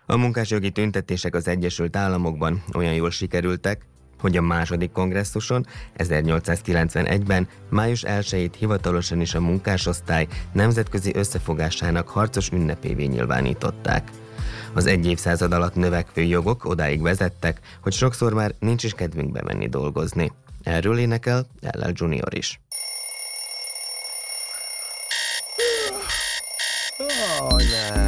A munkásjogi tüntetések az Egyesült Államokban olyan jól sikerültek, hogy a második kongresszuson 1891-ben május 1-ét hivatalosan is a munkásosztály nemzetközi összefogásának harcos ünnepévé nyilvánították. Az egy évszázad alatt növekvő jogok odáig vezettek, hogy sokszor már nincs is kedvünk bemenni dolgozni. Erről énekel LL Junior is.